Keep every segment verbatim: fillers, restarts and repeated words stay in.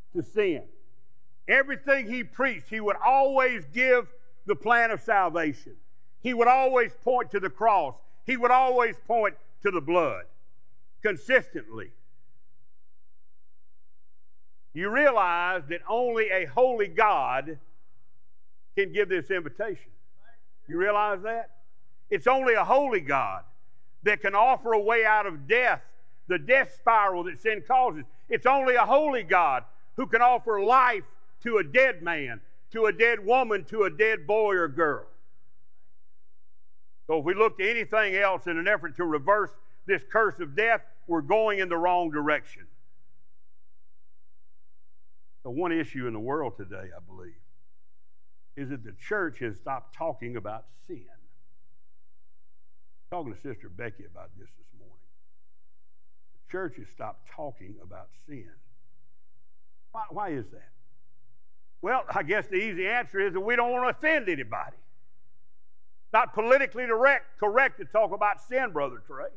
to sin. Everything he preached, he would always give the plan of salvation. He would always point to the cross. He would always point to the blood consistently. You realize that only a holy God can give this invitation. You realize that? It's only a holy God that can offer a way out of death, the death spiral that sin causes. It's only a holy God who can offer life to a dead man, to a dead woman, to a dead boy or girl. So if we look to anything else in an effort to reverse this curse of death, we're going in the wrong direction. So one issue in the world today, I believe, is that the church has stopped talking about sin. I was talking to Sister Becky about this this morning. The church has stopped talking about sin. Why, why is that? Well, I guess the easy answer is that we don't want to offend anybody. Not politically direct, correct to talk about sin, Brother Trey.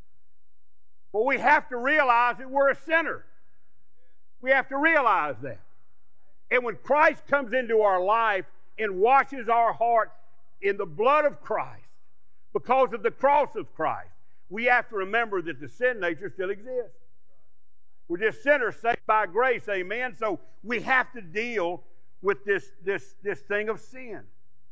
But we have to realize that we're a sinner. We have to realize that. And when Christ comes into our life and washes our heart in the blood of Christ, because of the cross of Christ, we have to remember that the sin nature still exists. We're just sinners saved by grace, amen? So we have to deal with this, this, this thing of sin.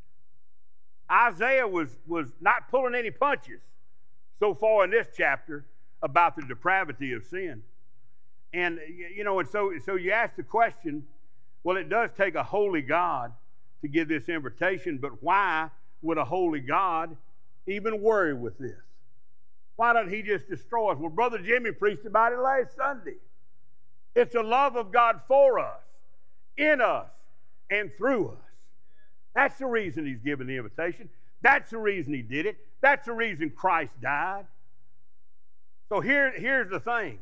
Isaiah was, was not pulling any punches so far in this chapter about the depravity of sin. And, you know, and so, so you ask the question, well, it does take a holy God to give this invitation, but why would a holy God even worry with this? Why don't he just destroy us? Well, Brother Jimmy preached about it last Sunday. It's the love of God for us, in us, and through us. That's the reason he's given the invitation. That's the reason he did it. That's the reason Christ died. So here, here's the thing.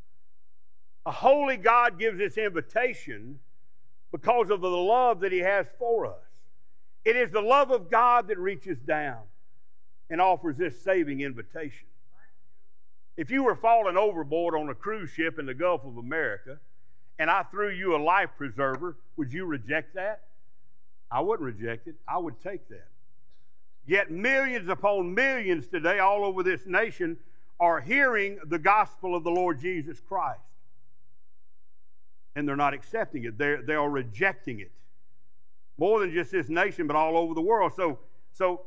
A holy God gives this invitation because of the love that he has for us. It is the love of God that reaches down and offers this saving invitation. If you were falling overboard on a cruise ship in the Gulf of America and I threw you a life preserver, would you reject that? I wouldn't reject it. I would take that. Yet millions upon millions today all over this nation are hearing the gospel of the Lord Jesus Christ. And they're not accepting it. They're, they are rejecting it. More than just this nation, but all over the world. So, so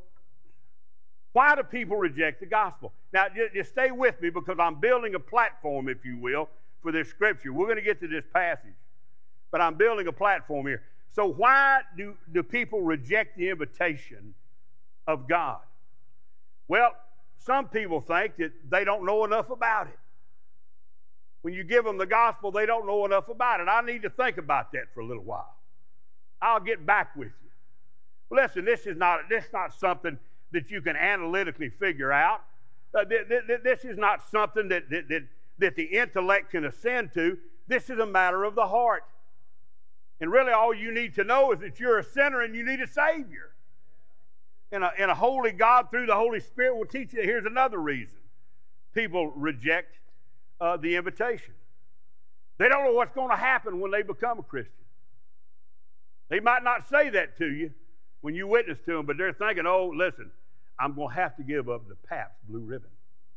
why do people reject the gospel? Now, just, just stay with me because I'm building a platform, if you will, for this scripture. We're going to get to this passage. But I'm building a platform here. So why do, do people reject the invitation of God? Well, some people think that they don't know enough about it. When you give them the gospel, they don't know enough about it. I need to think about that for a little while. I'll get back with you. Listen, this is not, this is not something that you can analytically figure out. Uh, th- th- this is not something that, that, that, that the intellect can ascend to. This is a matter of the heart. And really all you need to know is that you're a sinner and you need a Savior. And a, and a holy God through the Holy Spirit will teach you. Here's another reason people reject uh, the invitation. They don't know what's going to happen when they become a Christian. They might not say that to you when you witness to them, but they're thinking, oh, listen, I'm going to have to give up the Pabst Blue Ribbon.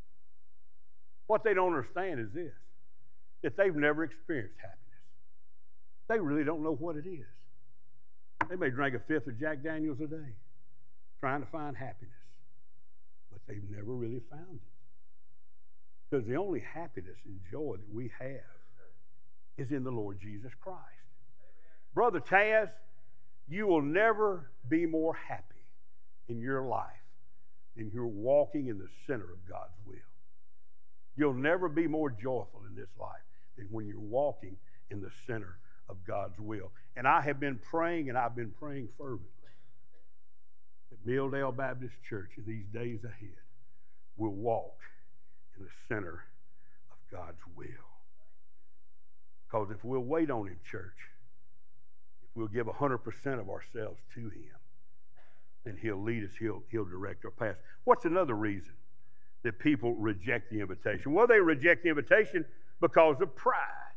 What they don't understand is this, that they've never experienced happiness. They really don't know what it is. They may drink a fifth of Jack Daniels a day trying to find happiness, but they've never really found it. Because the only happiness and joy that we have is in the Lord Jesus Christ. Amen. Brother Taz, you will never be more happy in your life than you're walking in the center of God's will. You'll never be more joyful in this life than when you're walking in the center of God's will. And I have been praying, and I've been praying fervently that Milldale Baptist Church in these days ahead will walk in the center of God's will. Because if we'll wait on Him, church, if we'll give one hundred percent of ourselves to Him, then He'll lead us, He'll, He'll direct our path. What's another reason that people reject the invitation? Well, they reject the invitation because of pride.